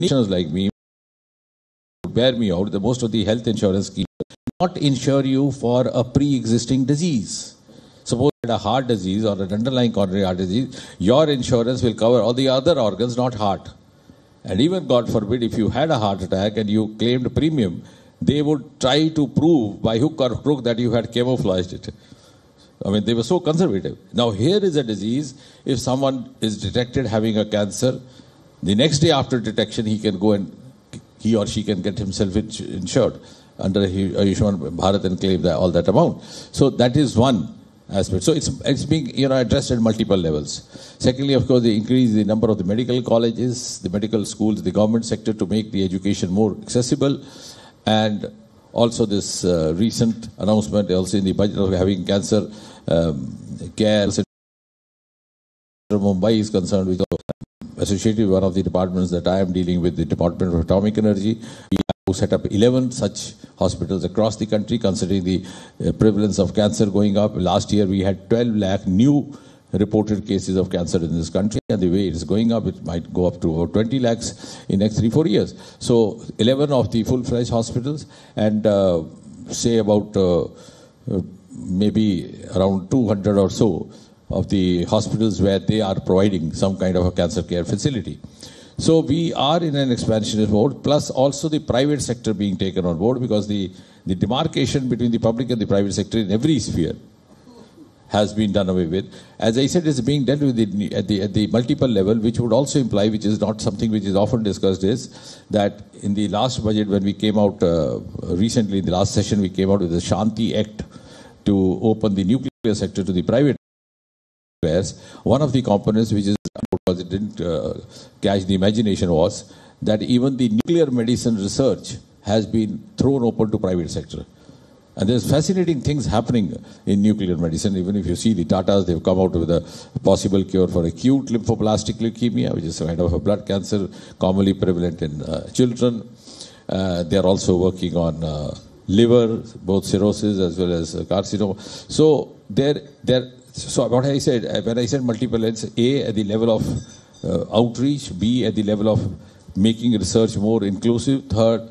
nations like me bear me out, the most of the health insurance schemes not insure you for a pre-existing disease. Suppose you had a heart disease or an underlying coronary heart disease, your insurance will cover all the other organs, not heart. And even, God forbid, if you had a heart attack and you claimed premium, they would try to prove by hook or crook that you had camouflaged it. I mean, they were so conservative. Now, here is a disease. If someone is detected having a cancer, the next day after detection, he can go and he or she can get himself insured under Ayushman Bharat and claim all that amount. So that is one aspect. So it's being addressed at multiple levels. Secondly, of course, they increase the number of the medical colleges, the medical schools, the government sector to make the education more accessible, and also this recent announcement also in the budget of having cancer care. Mumbai is concerned with associated with one of the departments that I am dealing with, the Department of Atomic Energy. We have set up 11 such hospitals across the country, considering the prevalence of cancer going up. Last year we had 12 lakh new reported cases of cancer in this country, and the way it is going up, it might go up to over 20 lakhs in the next 3-4 years. So 11 of the full-fledged hospitals, and say about maybe around 200 or so of the hospitals where they are providing some kind of a cancer care facility. So we are in an expansionist mode, plus also the private sector being taken on board, because the demarcation between the public and the private sector in every sphere has been done away with. As I said, it's being dealt with at the multiple level, which would also imply, which is not something which is often discussed, is that in the last budget, when we came out recently, in the last session, we came out with the Shanti Act to open the nuclear sector to the private affairs. One of the components which is, because it didn't catch the imagination, was that even the nuclear medicine research has been thrown open to private sector. And there's fascinating things happening in nuclear medicine. Even if you see the Tatas, they've come out with a possible cure for acute lymphoblastic leukemia, which is a kind of a blood cancer commonly prevalent in children. They're also working on liver, both cirrhosis as well as carcinoma. So so what I said, when I said multiple, it's A, at the level of outreach, B, at the level of making research more inclusive,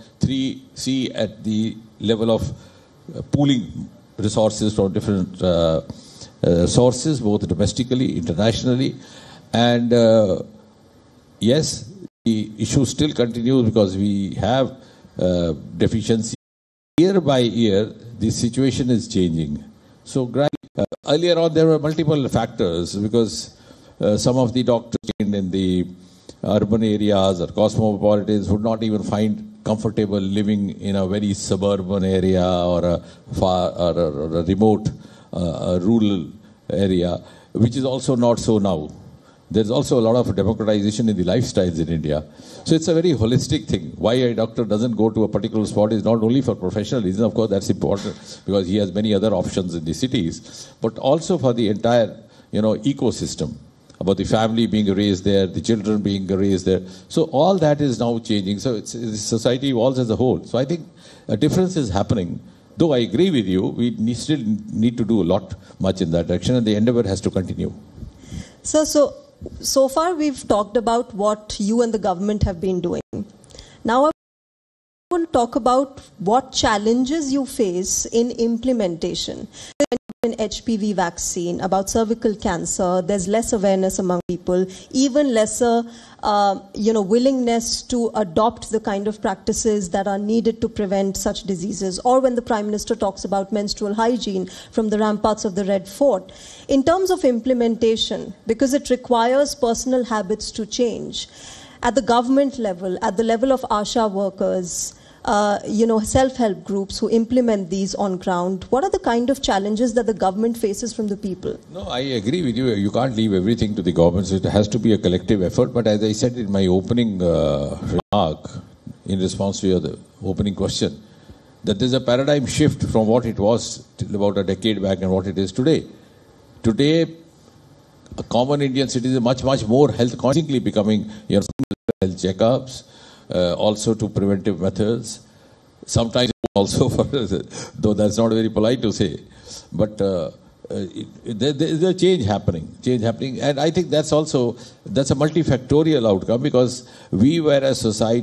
C, at the level of pooling resources from different sources, both domestically, internationally. And yes, the issue still continues because we have deficiency. Year by year, the situation is changing. So earlier on, there were multiple factors, because some of the doctors in the urban areas or cosmopolitans would not even find comfortable living in a very suburban area or a remote rural area, which is also not so now. There's also a lot of democratization in the lifestyles in India. So it's a very holistic thing. Why a doctor doesn't go to a particular spot is not only for professional reasons, of course that's important, because he has many other options in the cities, but also for the entire ecosystem, about the family being raised there, the children being raised there. So all that is now changing. So society evolves as a whole. So I think a difference is happening. Though I agree with you, we still need to do much in that direction, and the endeavor has to continue. So far we've talked about what you and the government have been doing. Now I want to talk about what challenges you face in implementation. In HPV vaccine, about cervical cancer, there's less awareness among people, even lesser willingness to adopt the kind of practices that are needed to prevent such diseases. Or when the Prime Minister talks about menstrual hygiene from the ramparts of the Red Fort. In terms of implementation, because it requires personal habits to change, at the government level, at the level of ASHA workers, self-help groups who implement these on ground, what are the kind of challenges that the government faces from the people? No, I agree with you. You can't leave everything to the government. So it has to be a collective effort. But as I said in my opening remark, in response to your opening question, that there's a paradigm shift from what it was till about a decade back and what it is today. Today, a common Indian citizen is much more health consciously becoming health checkups, also to preventive methods, sometimes also for, though that's not very polite to say, but there's a change happening, and I think that's a multifactorial outcome, because we were a society